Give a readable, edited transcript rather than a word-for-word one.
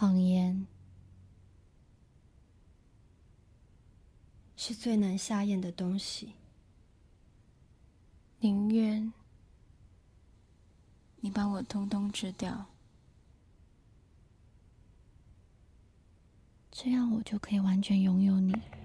谎言是最难下咽的东西。 宁愿你把我通通吃掉， 这样我就可以完全拥有你。